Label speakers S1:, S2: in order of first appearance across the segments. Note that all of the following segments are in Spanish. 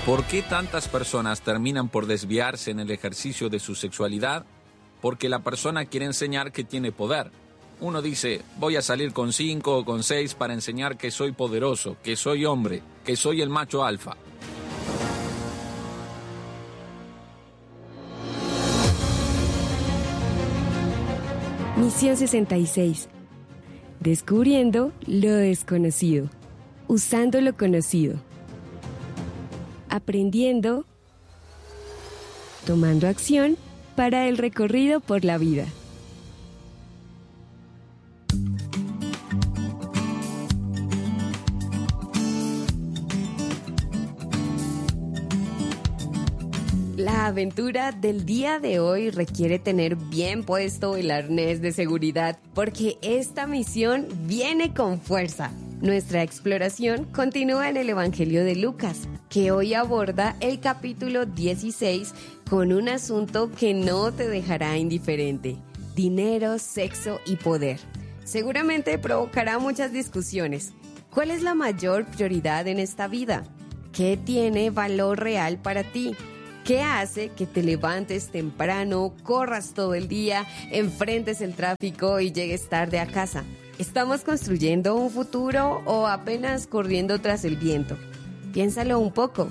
S1: ¿Por qué tantas personas terminan por desviarse en el ejercicio de su sexualidad? Porque la persona quiere enseñar que tiene poder. Uno dice, voy a salir con 5 o con 6 para enseñar que soy poderoso, que soy hombre, que soy el macho alfa.
S2: Misión 66. Descubriendo lo desconocido. Usando lo conocido. Aprendiendo. Tomando acción para el recorrido por la vida. La aventura del día de hoy requiere tener bien puesto el arnés de seguridad porque esta misión viene con fuerza. Nuestra exploración continúa en el Evangelio de Lucas, que hoy aborda el capítulo 16 con un asunto que no te dejará indiferente: dinero, sexo y poder. Seguramente provocará muchas discusiones. ¿Cuál es la mayor prioridad en esta vida? ¿Qué tiene valor real para ti? ¿Qué hace que te levantes temprano, corras todo el día, enfrentes el tráfico y llegues tarde a casa? ¿Estamos construyendo un futuro o apenas corriendo tras el viento? Piénsalo un poco.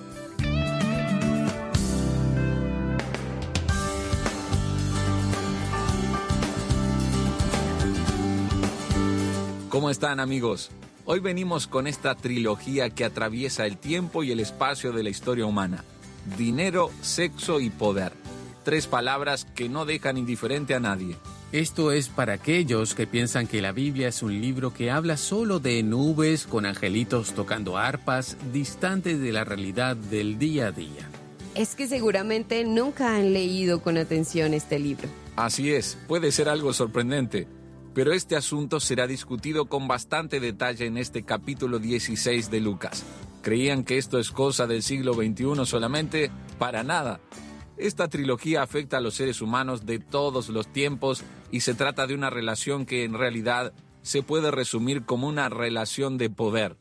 S1: ¿Cómo están, amigos? Hoy venimos con esta trilogía que atraviesa el tiempo y el espacio de la historia humana. Dinero, sexo y poder. 3 palabras que no dejan indiferente a nadie.
S3: Esto es para aquellos que piensan que la Biblia es un libro que habla solo de nubes con angelitos tocando arpas, distantes de la realidad del día a día.
S2: Es que seguramente nunca han leído con atención este libro.
S1: Así es, puede ser algo sorprendente, pero este asunto será discutido con bastante detalle en este capítulo 16 de Lucas. ¿Creían que esto es cosa del siglo XXI solamente? Para nada. Esta trilogía afecta a los seres humanos de todos los tiempos y se trata de una relación que en realidad se puede resumir como una relación de poder.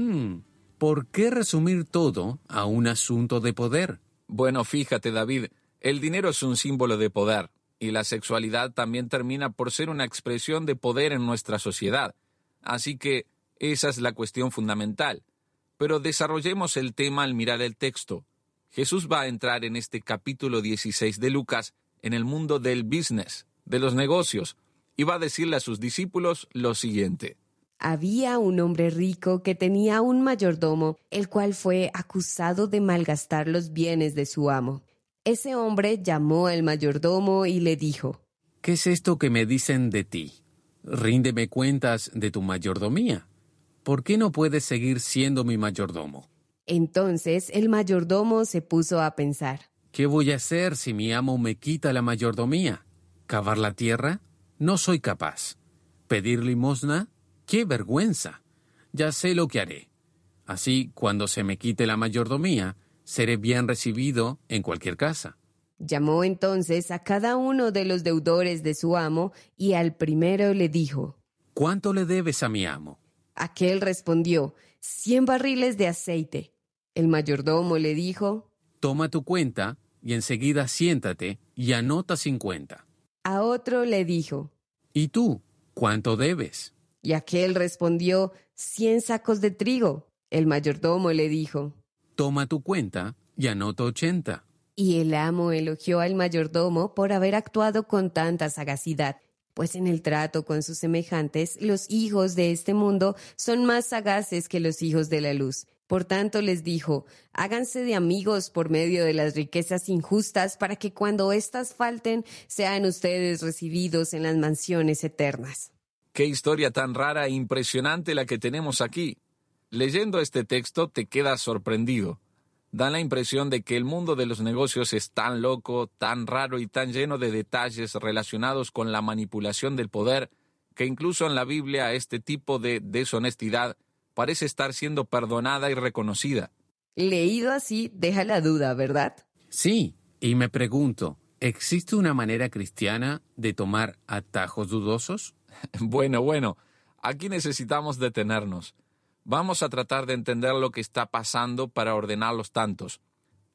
S3: ¿Por qué resumir todo a un asunto de poder?
S1: Bueno, fíjate, David, el dinero es un símbolo de poder y la sexualidad también termina por ser una expresión de poder en nuestra sociedad. Así que esa es la cuestión fundamental. Pero desarrollemos el tema al mirar el texto. Jesús va a entrar en este capítulo 16 de Lucas en el mundo del business, de los negocios, y va a decirle a sus discípulos lo siguiente.
S2: Había un hombre rico que tenía un mayordomo, el cual fue acusado de malgastar los bienes de su amo. Ese hombre llamó al mayordomo y le dijo:
S3: ¿Qué es esto que me dicen de ti? Ríndeme cuentas de tu mayordomía. ¿Por qué no puedes seguir siendo mi mayordomo?
S2: Entonces el mayordomo se puso a pensar.
S3: ¿Qué voy a hacer si mi amo me quita la mayordomía? ¿Cavar la tierra? No soy capaz. ¿Pedir limosna? ¡Qué vergüenza! Ya sé lo que haré. Así, cuando se me quite la mayordomía, seré bien recibido en cualquier casa.
S2: Llamó entonces a cada uno de los deudores de su amo y al primero le dijo:
S3: ¿Cuánto le debes a mi amo?
S2: Aquel respondió: 100 barriles de aceite. El mayordomo le dijo:
S3: Toma tu cuenta y enseguida siéntate y anota 50.
S2: A otro le dijo:
S3: ¿Y tú, cuánto debes?
S2: Y aquel respondió: 100 sacos de trigo. El mayordomo le dijo:
S3: Toma tu cuenta y anota 80.
S2: Y el amo elogió al mayordomo por haber actuado con tanta sagacidad, pues en el trato con sus semejantes, los hijos de este mundo son más sagaces que los hijos de la luz. Por tanto les dijo: háganse de amigos por medio de las riquezas injustas, para que cuando éstas falten, sean ustedes recibidos en las mansiones eternas.
S1: Qué historia tan rara e impresionante la que tenemos aquí. Leyendo este texto te quedas sorprendido. Da la impresión de que el mundo de los negocios es tan loco, tan raro y tan lleno de detalles relacionados con la manipulación del poder, que incluso en la Biblia este tipo de deshonestidad parece estar siendo perdonada y reconocida.
S2: Leído así, deja la duda, ¿verdad?
S3: Sí, y me pregunto, ¿existe una manera cristiana de tomar atajos dudosos?
S1: Bueno, aquí necesitamos detenernos. Vamos a tratar de entender lo que está pasando para ordenar los tantos.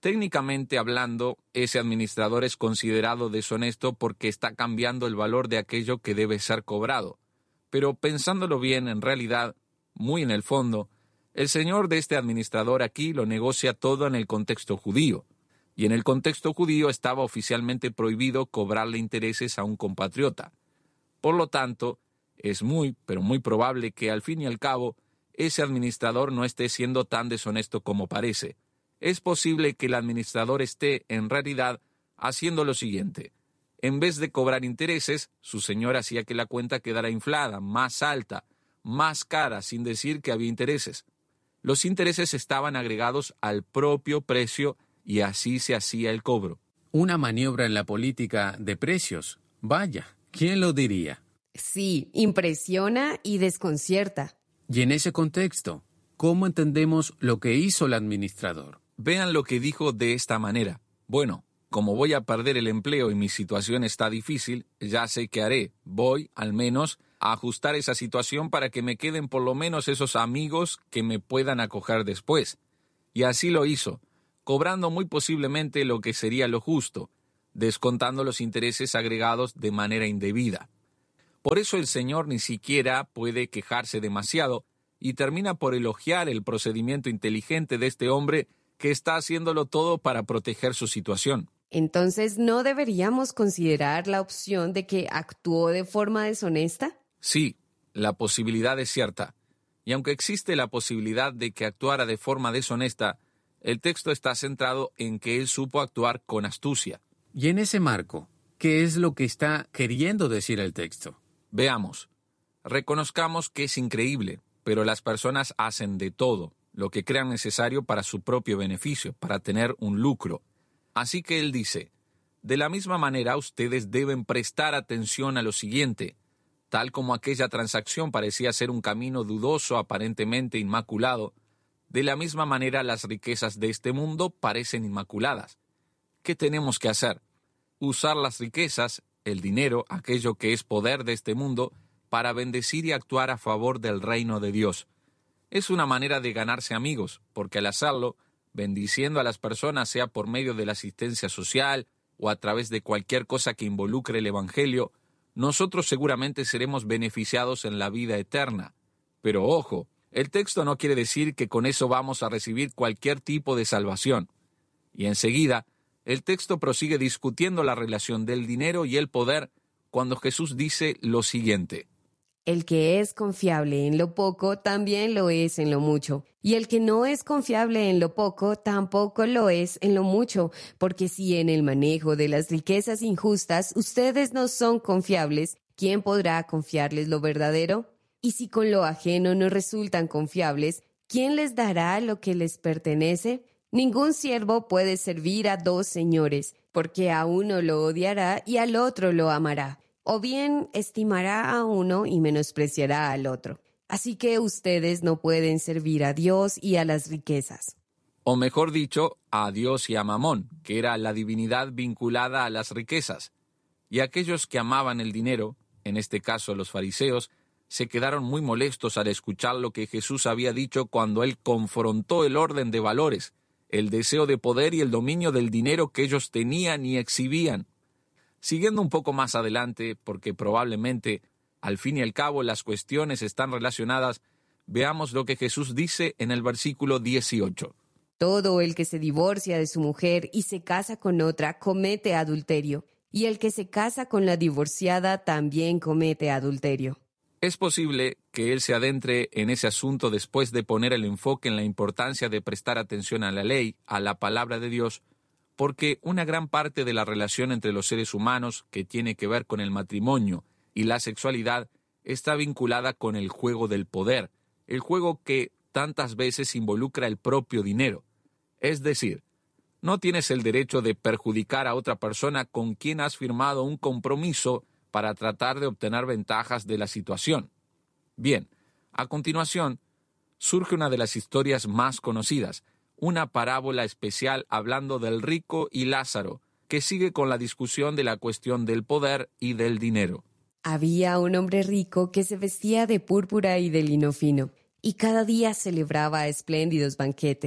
S1: Técnicamente hablando, ese administrador es considerado deshonesto porque está cambiando el valor de aquello que debe ser cobrado. Pero pensándolo bien, en realidad, muy en el fondo, el señor de este administrador aquí lo negocia todo en el contexto judío. Y en el contexto judío estaba oficialmente prohibido cobrarle intereses a un compatriota. Por lo tanto, es muy, pero muy probable que al fin y al cabo, ese administrador no esté siendo tan deshonesto como parece. Es posible que el administrador esté, en realidad, haciendo lo siguiente. En vez de cobrar intereses, su señor hacía que la cuenta quedara inflada, más alta, más cara, sin decir que había intereses. Los intereses estaban agregados al propio precio y así se hacía el cobro.
S3: Una maniobra en la política de precios. Vaya, ¿quién lo diría?
S2: Sí, impresiona y desconcierta.
S3: Y en ese contexto, ¿cómo entendemos lo que hizo el administrador?
S1: Vean lo que dijo de esta manera. Bueno, como voy a perder el empleo y mi situación está difícil, ya sé qué haré. Voy, al menos, a ajustar esa situación para que me queden por lo menos esos amigos que me puedan acoger después. Y así lo hizo, cobrando muy posiblemente lo que sería lo justo, descontando los intereses agregados de manera indebida. Por eso el Señor ni siquiera puede quejarse demasiado y termina por elogiar el procedimiento inteligente de este hombre que está haciéndolo todo para proteger su situación.
S2: Entonces, ¿no deberíamos considerar la opción de que actuó de forma deshonesta?
S1: Sí, la posibilidad es cierta. Y aunque existe la posibilidad de que actuara de forma deshonesta, el texto está centrado en que él supo actuar con astucia.
S3: Y en ese marco, ¿qué es lo que está queriendo decir el texto?
S1: Veamos. Reconozcamos que es increíble, pero las personas hacen de todo, lo que crean necesario para su propio beneficio, para tener un lucro. Así que él dice, de la misma manera ustedes deben prestar atención a lo siguiente. Tal como aquella transacción parecía ser un camino dudoso, aparentemente inmaculado, de la misma manera las riquezas de este mundo parecen inmaculadas. ¿Qué tenemos que hacer? Usar las riquezas, el dinero, aquello que es poder de este mundo, para bendecir y actuar a favor del reino de Dios. Es una manera de ganarse amigos, porque al hacerlo, bendiciendo a las personas, sea por medio de la asistencia social o a través de cualquier cosa que involucre el Evangelio, nosotros seguramente seremos beneficiados en la vida eterna. Pero ojo, el texto no quiere decir que con eso vamos a recibir cualquier tipo de salvación. Y enseguida, el texto prosigue discutiendo la relación del dinero y el poder cuando Jesús dice lo siguiente.
S2: El que es confiable en lo poco también lo es en lo mucho. Y el que no es confiable en lo poco tampoco lo es en lo mucho. Porque si en el manejo de las riquezas injustas ustedes no son confiables, ¿quién podrá confiarles lo verdadero? Y si con lo ajeno no resultan confiables, ¿quién les dará lo que les pertenece? Ningún siervo puede servir a dos señores, porque a uno lo odiará y al otro lo amará. O bien estimará a uno y menospreciará al otro. Así que ustedes no pueden servir a Dios y a las riquezas.
S1: O mejor dicho, a Dios y a Mamón, que era la divinidad vinculada a las riquezas. Y aquellos que amaban el dinero, en este caso los fariseos, se quedaron muy molestos al escuchar lo que Jesús había dicho cuando él confrontó el orden de valores, el deseo de poder y el dominio del dinero que ellos tenían y exhibían. Siguiendo un poco más adelante, porque probablemente, al fin y al cabo, las cuestiones están relacionadas, veamos lo que Jesús dice en el versículo 18.
S2: Todo el que se divorcia de su mujer y se casa con otra comete adulterio, y el que se casa con la divorciada también comete adulterio.
S1: Es posible que él se adentre en ese asunto después de poner el enfoque en la importancia de prestar atención a la ley, a la palabra de Dios, porque una gran parte de la relación entre los seres humanos, que tiene que ver con el matrimonio y la sexualidad, está vinculada con el juego del poder, el juego que tantas veces involucra el propio dinero. Es decir, no tienes el derecho de perjudicar a otra persona con quien has firmado un compromiso para tratar de obtener ventajas de la situación. Bien, a continuación, surge una de las historias más conocidas, una parábola especial hablando del rico y Lázaro, que sigue con la discusión de la cuestión del poder y del dinero.
S2: Había un hombre rico que se vestía de púrpura y de lino fino, y cada día celebraba espléndidos banquetes.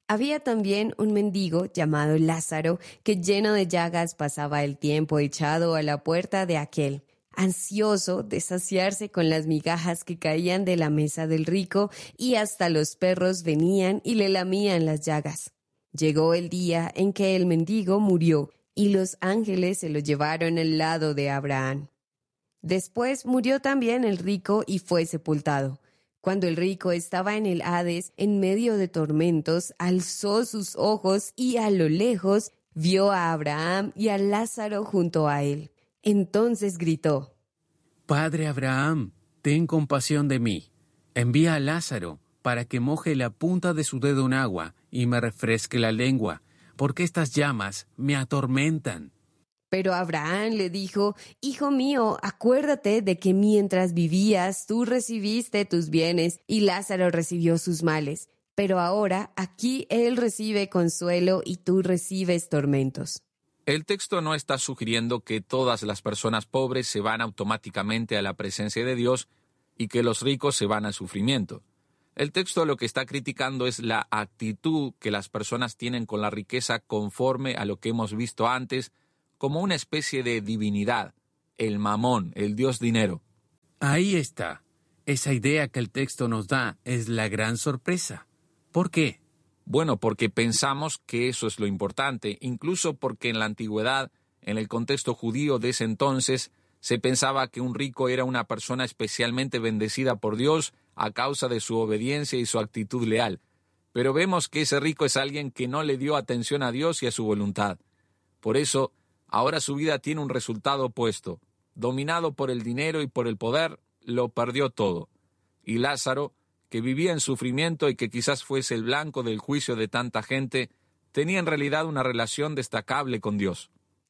S2: Había también un mendigo llamado Lázaro que lleno de llagas pasaba el tiempo echado a la puerta de aquel, ansioso de saciarse con las migajas que caían de la mesa del rico, y hasta los perros venían y le lamían las llagas. Llegó el día en que el mendigo murió, y los ángeles se lo llevaron al lado de Abraham. Después murió también el rico y fue sepultado. Cuando el rico estaba en el Hades, en medio de tormentos, alzó sus ojos y a lo lejos vio a Abraham y a Lázaro junto a él. Entonces gritó:
S3: Padre Abraham, ten compasión de mí. Envía a Lázaro para que moje la punta de su dedo en agua y me refresque la lengua, porque estas llamas me atormentan.
S2: Pero Abraham le dijo: Hijo mío, acuérdate de que mientras vivías tú recibiste tus bienes y Lázaro recibió sus males. Pero ahora aquí él recibe consuelo y tú recibes tormentos.
S1: El texto no está sugiriendo que todas las personas pobres se van automáticamente a la presencia de Dios y que los ricos se van al sufrimiento. El texto lo que está criticando es la actitud que las personas tienen con la riqueza conforme a lo que hemos visto antes, como una especie de divinidad, el mamón, el dios dinero.
S3: Ahí está. Esa idea que el texto nos da es la gran sorpresa. ¿Por qué?
S1: Bueno, porque pensamos que eso es lo importante, incluso porque en la antigüedad, en el contexto judío de ese entonces, se pensaba que un rico era una persona especialmente bendecida por Dios a causa de su obediencia y su actitud leal. Pero vemos que ese rico es alguien que no le dio atención a Dios y a su voluntad. Por eso, ahora su vida tiene un resultado opuesto. Dominado por el dinero y por el poder, lo perdió todo. Y Lázaro, que vivía en sufrimiento y que quizás fuese el blanco del juicio de tanta gente, tenía en realidad una relación destacable con Dios.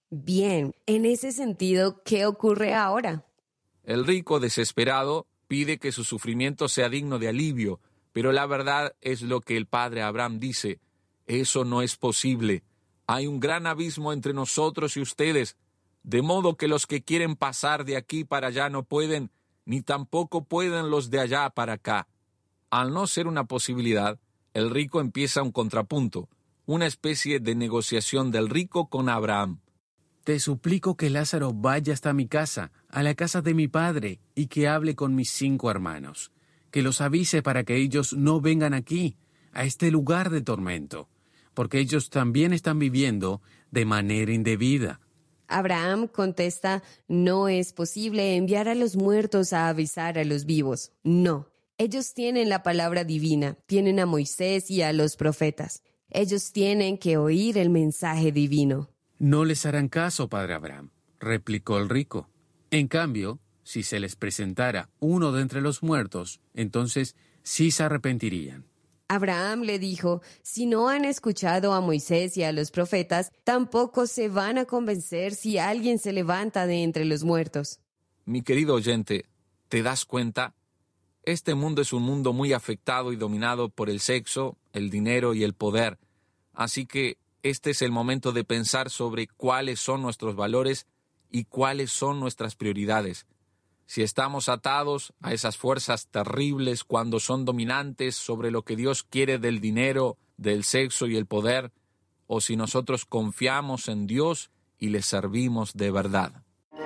S2: Bien, en ese sentido, ¿qué ocurre ahora?
S1: El rico, desesperado, pide que su sufrimiento sea digno de alivio, pero la verdad es lo que el padre Abraham dice: eso no es posible. Hay un gran abismo entre nosotros y ustedes, de modo que los que quieren pasar de aquí para allá no pueden, ni tampoco pueden los de allá para acá. Al no ser una posibilidad, el rico empieza un contrapunto, una especie de negociación del rico con Abraham.
S3: Te suplico que Lázaro vaya hasta mi casa, a la casa de mi padre, y que hable con mis 5 hermanos, que los avise para que ellos no vengan aquí, a este lugar de tormento, porque ellos también están viviendo de manera indebida.
S2: Abraham contesta: no es posible enviar a los muertos a avisar a los vivos. No, ellos tienen la palabra divina, tienen a Moisés y a los profetas. Ellos tienen que oír el mensaje divino.
S3: No les harán caso, padre Abraham, replicó el rico. En cambio, si se les presentara uno de entre los muertos, entonces sí se arrepentirían.
S2: Abraham le dijo: si no han escuchado a Moisés y a los profetas, tampoco se van a convencer si alguien se levanta de entre los muertos.
S1: Mi querido oyente, ¿te das cuenta? Este mundo es un mundo muy afectado y dominado por el sexo, el dinero y el poder. Así que este es el momento de pensar sobre cuáles son nuestros valores y cuáles son nuestras prioridades. Si estamos atados a esas fuerzas terribles cuando son dominantes sobre lo que Dios quiere del dinero, del sexo y el poder, o si nosotros confiamos en Dios y le servimos de verdad.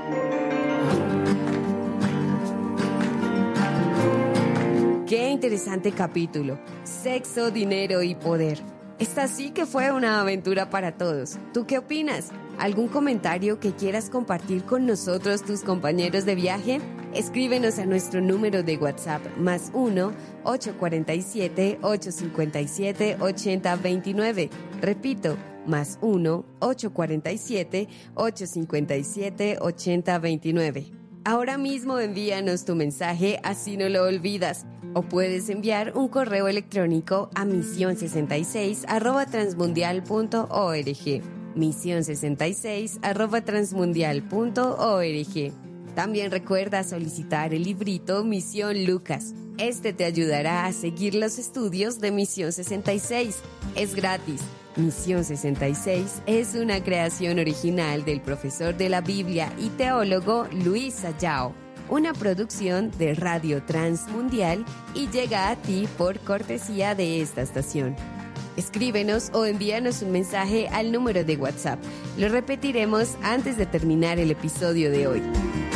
S2: ¡Qué interesante capítulo! Sexo, dinero y poder. Esta sí que fue una aventura para todos. ¿Tú qué opinas? ¿Algún comentario que quieras compartir con nosotros, tus compañeros de viaje? Escríbenos a nuestro número de WhatsApp +1 847 857 8029. Repito, +1 847 857 8029. Ahora mismo envíanos tu mensaje, así no lo olvidas. O puedes enviar un correo electrónico a mision66@transmundial.org. mision66@transmundial.org. También recuerda solicitar el librito Misión Lucas. Este te ayudará a seguir los estudios de Misión 66. Es gratis. Misión 66 es una creación original del profesor de la Biblia y teólogo Luis Sayao, una producción de Radio Transmundial, y llega a ti por cortesía de esta estación. Escríbenos o envíanos un mensaje al número de WhatsApp. Lo repetiremos antes de terminar el episodio de hoy.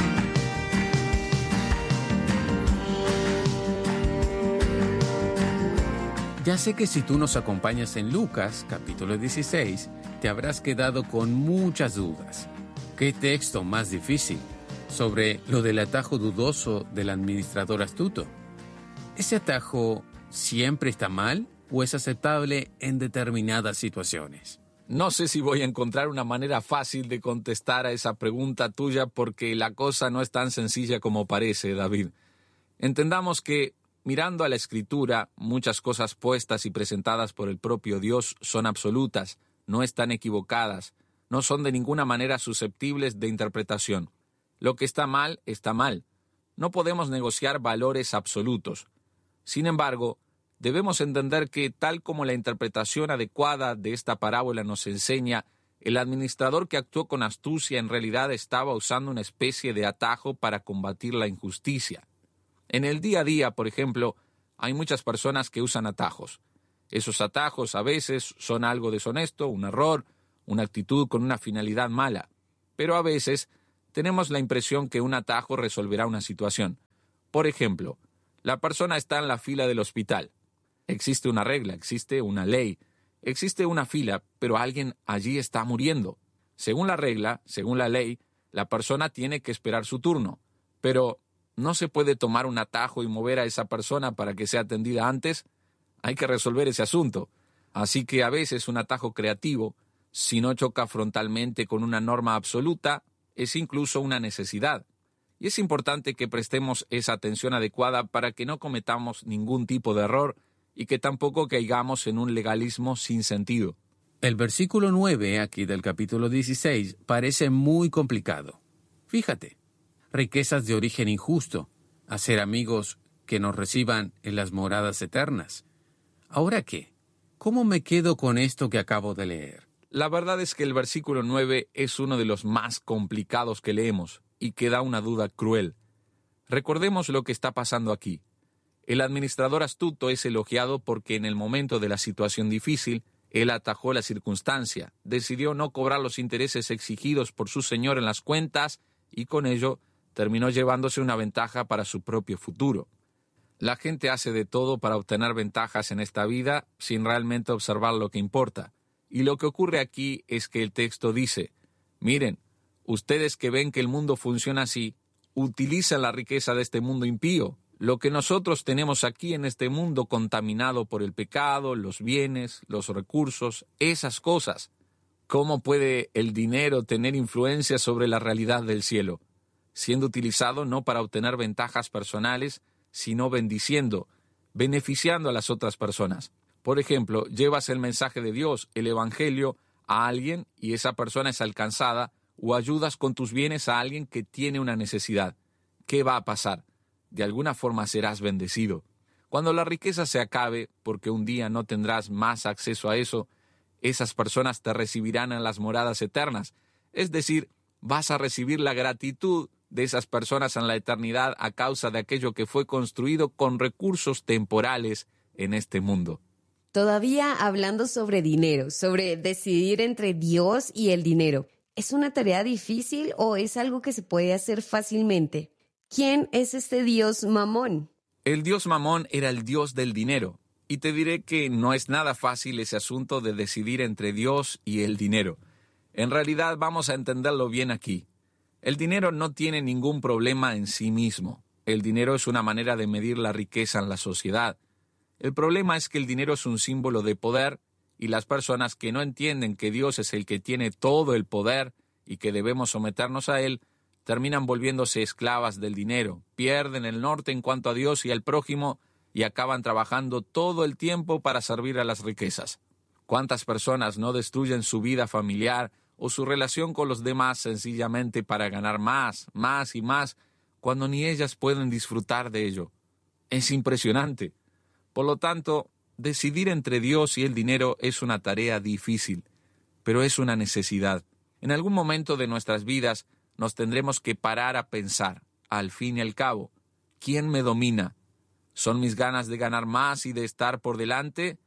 S3: Ya sé que si tú nos acompañas en Lucas, capítulo 16, te habrás quedado con muchas dudas. ¿Qué texto más difícil? Sobre lo del atajo dudoso del administrador astuto. ¿Ese atajo siempre está mal o es aceptable en determinadas situaciones?
S1: No sé si voy a encontrar una manera fácil de contestar a esa pregunta tuya porque la cosa no es tan sencilla como parece, David. Entendamos que, mirando a la Escritura, muchas cosas puestas y presentadas por el propio Dios son absolutas, no están equivocadas, no son de ninguna manera susceptibles de interpretación. Lo que está mal, está mal. No podemos negociar valores absolutos. Sin embargo, debemos entender que, tal como la interpretación adecuada de esta parábola nos enseña, el administrador que actuó con astucia en realidad estaba usando una especie de atajo para combatir la injusticia. En el día a día, por ejemplo, hay muchas personas que usan atajos. Esos atajos a veces son algo deshonesto, un error, una actitud con una finalidad mala. Pero a veces tenemos la impresión que un atajo resolverá una situación. Por ejemplo, la persona está en la fila del hospital. Existe una regla, existe una ley, existe una fila, pero alguien allí está muriendo. Según la regla, según la ley, la persona tiene que esperar su turno. Pero no se puede tomar un atajo y mover a esa persona para que sea atendida antes. Hay que resolver ese asunto. Así que a veces un atajo creativo, si no choca frontalmente con una norma absoluta, es incluso una necesidad. Y es importante que prestemos esa atención adecuada para que no cometamos ningún tipo de error y que tampoco caigamos en un legalismo sin sentido.
S3: El versículo 9 aquí del capítulo 16 parece muy complicado. Fíjate, riquezas de origen injusto, hacer amigos que nos reciban en las moradas eternas. ¿Ahora qué? ¿Cómo me quedo con esto que acabo de leer?
S1: La verdad es que el versículo 9 es uno de los más complicados que leemos y que da una duda cruel. Recordemos lo que está pasando aquí. El administrador astuto es elogiado porque en el momento de la situación difícil, él atajó la circunstancia, decidió no cobrar los intereses exigidos por su señor en las cuentas y con ello terminó llevándose una ventaja para su propio futuro. La gente hace de todo para obtener ventajas en esta vida sin realmente observar lo que importa. Y lo que ocurre aquí es que el texto dice, miren, ustedes que ven que el mundo funciona así, utilizan la riqueza de este mundo impío, lo que nosotros tenemos aquí en este mundo contaminado por el pecado, los bienes, los recursos, esas cosas. ¿Cómo puede el dinero tener influencia sobre la realidad del cielo? Siendo utilizado no para obtener ventajas personales, sino bendiciendo, beneficiando a las otras personas. Por ejemplo, llevas el mensaje de Dios, el Evangelio, a alguien y esa persona es alcanzada, o ayudas con tus bienes a alguien que tiene una necesidad. ¿Qué va a pasar? De alguna forma serás bendecido. Cuando la riqueza se acabe, porque un día no tendrás más acceso a eso, esas personas te recibirán en las moradas eternas. Es decir, vas a recibir la gratitud de esas personas en la eternidad a causa de aquello que fue construido con recursos temporales en este mundo.
S2: Todavía hablando sobre dinero, sobre decidir entre Dios y el dinero, ¿es una tarea difícil o es algo que se puede hacer fácilmente? ¿Quién es este Dios Mamón?
S1: El Dios Mamón era el Dios del dinero, y te diré que no es nada fácil ese asunto de decidir entre Dios y el dinero. En realidad vamos a entenderlo bien aquí. El dinero no tiene ningún problema en sí mismo. El dinero es una manera de medir la riqueza en la sociedad. El problema es que el dinero es un símbolo de poder y las personas que no entienden que Dios es el que tiene todo el poder y que debemos someternos a Él, terminan volviéndose esclavas del dinero, pierden el norte en cuanto a Dios y al prójimo y acaban trabajando todo el tiempo para servir a las riquezas. ¿Cuántas personas no destruyen su vida familiar o su relación con los demás sencillamente para ganar más y más, cuando ni ellas pueden disfrutar de ello? Es impresionante. Por lo tanto, decidir entre Dios y el dinero es una tarea difícil, pero es una necesidad. En algún momento de nuestras vidas nos tendremos que parar a pensar, al fin y al cabo, ¿quién me domina? ¿Son mis ganas de ganar más y de estar por delante?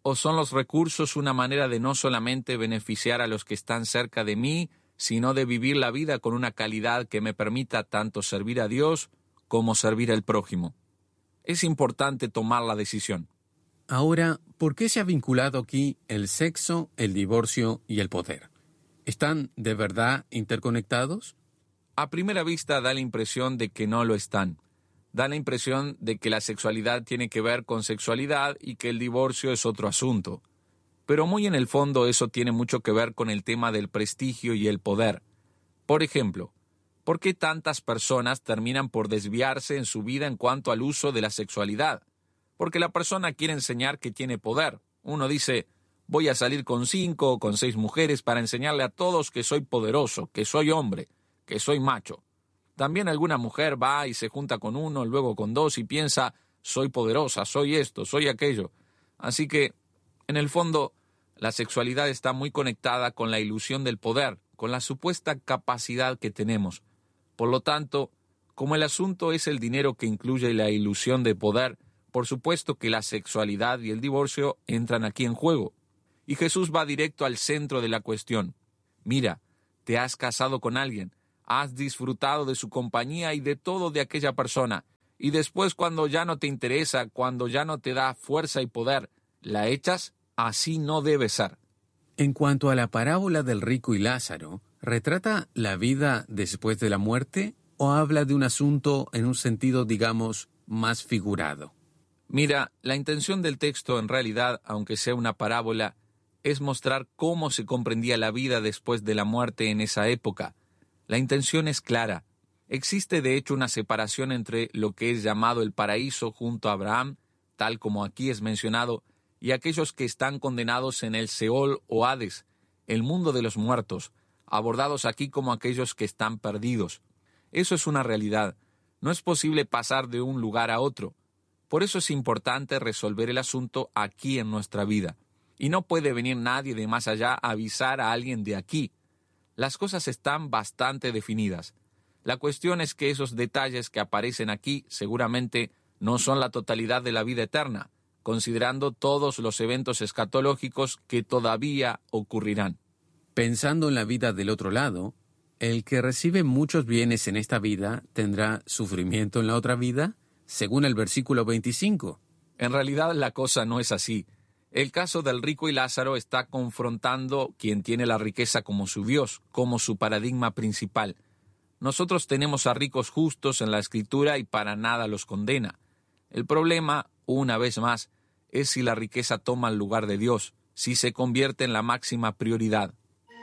S1: ¿O son los recursos una manera de no solamente beneficiar a los que están cerca de mí, sino de vivir la vida con una calidad que me permita tanto servir a Dios como servir al prójimo? Es importante tomar la decisión.
S3: Ahora, ¿por qué se ha vinculado aquí el sexo, el divorcio y el poder? ¿Están de verdad interconectados?
S1: A primera vista da la impresión de que no lo están. Da la impresión de que la sexualidad tiene que ver con sexualidad y que el divorcio es otro asunto. Pero muy en el fondo eso tiene mucho que ver con el tema del prestigio y el poder. Por ejemplo, ¿por qué tantas personas terminan por desviarse en su vida en cuanto al uso de la sexualidad? Porque la persona quiere enseñar que tiene poder. Uno dice, voy a salir con 5 o con 6 mujeres para enseñarle a todos que soy poderoso, que soy hombre, que soy macho. También alguna mujer va y se junta con 1, luego con 2 y piensa, soy poderosa, soy esto, soy aquello. Así que, en el fondo, la sexualidad está muy conectada con la ilusión del poder, con la supuesta capacidad que tenemos. Por lo tanto, como el asunto es el dinero que incluye la ilusión de poder, por supuesto que la sexualidad y el divorcio entran aquí en juego. Y Jesús va directo al centro de la cuestión. Mira, te has casado con alguien, has disfrutado de su compañía y de todo de aquella persona, y después cuando ya no te interesa, cuando ya no te da fuerza y poder, ¿la echas? Así no debe ser.
S3: En cuanto a la parábola del rico y Lázaro, ¿retrata la vida después de la muerte o habla de un asunto en un sentido, digamos, más figurado?
S1: Mira, la intención del texto en realidad, aunque sea una parábola, es mostrar cómo se comprendía la vida después de la muerte en esa época. La intención es clara. Existe de hecho una separación entre lo que es llamado el paraíso junto a Abraham, tal como aquí es mencionado, y aquellos que están condenados en el Seol o Hades, el mundo de los muertos, abordados aquí como aquellos que están perdidos. Eso es una realidad. No es posible pasar de un lugar a otro. Por eso es importante resolver el asunto aquí en nuestra vida. Y no puede venir nadie de más allá a avisar a alguien de aquí. Las cosas están bastante definidas. La cuestión es que esos detalles que aparecen aquí seguramente no son la totalidad de la vida eterna, considerando todos los eventos escatológicos que todavía ocurrirán.
S3: Pensando en la vida del otro lado, ¿el que recibe muchos bienes en esta vida tendrá sufrimiento en la otra vida? Según el versículo 25.
S1: En realidad la cosa no es así. El caso del rico y Lázaro está confrontando quien tiene la riqueza como su Dios, como su paradigma principal. Nosotros tenemos a ricos justos en la Escritura y para nada los condena. El problema, una vez más, es si la riqueza toma el lugar de Dios, si se convierte en la máxima prioridad.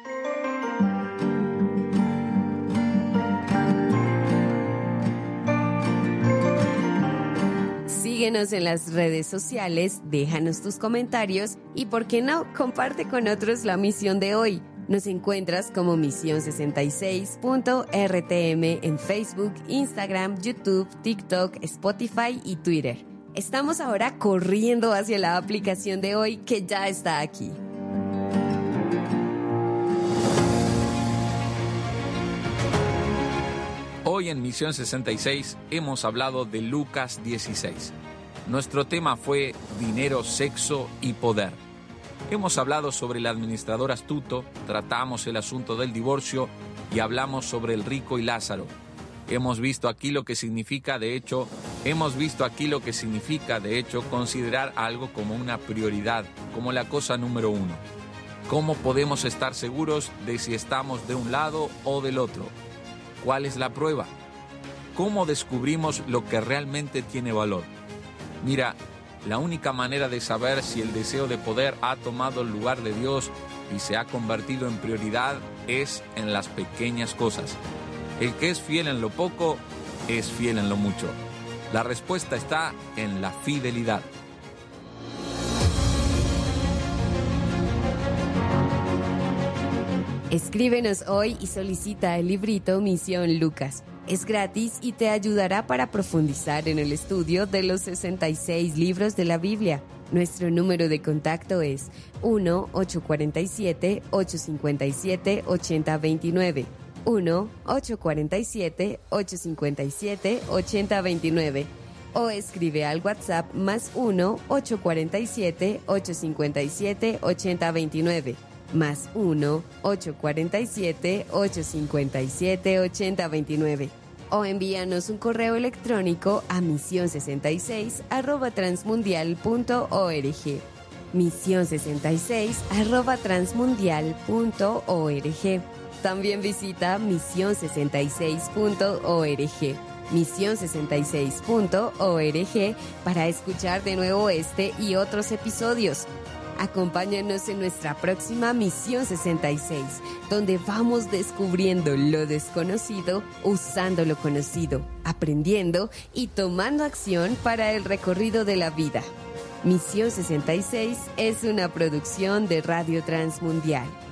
S2: Síguenos en las redes sociales, déjanos tus comentarios y, ¿por qué no?, comparte con otros la misión de hoy. Nos encuentras como Misión66.rtm en Facebook, Instagram, YouTube, TikTok, Spotify y Twitter. Estamos ahora corriendo hacia la aplicación de hoy que ya está aquí.
S1: Hoy en Misión 66 hemos hablado de Lucas 16. Nuestro tema fue dinero, sexo y poder. Hemos hablado sobre el administrador astuto, tratamos el asunto del divorcio y hablamos sobre el rico y Lázaro. Hemos visto aquí lo que significa, de hecho, considerar algo como una prioridad, como la cosa número 1. ¿Cómo podemos estar seguros de si estamos de un lado o del otro? ¿Cuál es la prueba? ¿Cómo descubrimos lo que realmente tiene valor? Mira, la única manera de saber si el deseo de poder ha tomado el lugar de Dios y se ha convertido en prioridad es en las pequeñas cosas. El que es fiel en lo poco, es fiel en lo mucho. La respuesta está en la fidelidad.
S2: Escríbenos hoy y solicita el librito Misión Lucas. Es gratis y te ayudará para profundizar en el estudio de los 66 libros de la Biblia. Nuestro número de contacto es 1-847-857-8029. 1-847-857-8029. o escribe al WhatsApp +1 847 857 8029. +1 847 857 8029. O envíanos un correo electrónico a mision66@transmundial.org. mision66@transmundial.org. También visita mision66.org. mision66.org para escuchar de nuevo este y otros episodios. Acompáñanos en nuestra próxima Misión 66, donde vamos descubriendo lo desconocido, usando lo conocido, aprendiendo y tomando acción para el recorrido de la vida. Misión 66 es una producción de Radio Transmundial.